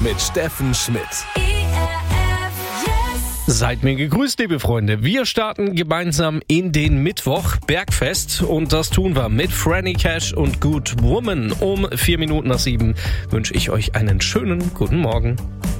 mit Steffen Schmidt. Seid mir gegrüßt, liebe Freunde. Wir starten gemeinsam in den Mittwoch Bergfest und das tun wir mit Franny Cash und Good Woman. Um 7:04 wünsche ich euch einen schönen guten Morgen.